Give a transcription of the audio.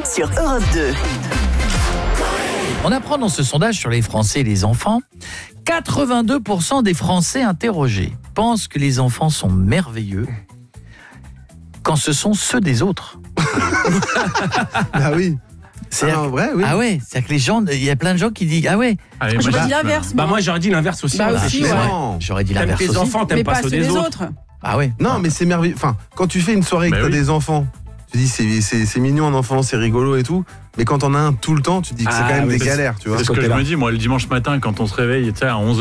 sur Europe 2. On apprend dans ce sondage sur les Français et les enfants, 82% des Français interrogés pensent que les enfants sont merveilleux quand ce sont ceux des autres. Ah oui. C'est vrai, oui. Ah ouais, c'est-à-dire que les gens, il y a plein de gens qui disent ah ouais. Allez, J'aurais moi, dit l'inverse. moi j'aurais dit l'inverse aussi. Bah ouais. aussi, ouais. Non. J'aurais dit T'aimes l'inverse tes aussi. enfants, t'aimes Mais pas ceux des autres. Ah ouais. Non, mais c'est merveilleux. Enfin, quand tu fais une soirée et que Bah t'as oui. des enfants, tu dis c'est mignon un enfant, c'est rigolo et tout. Mais quand on a un tout le temps, tu dis que c'est Ah quand même oui, des galères, tu vois. C'est ce que je me dis, moi, le dimanche matin, quand on se réveille, tu sais, à 11h,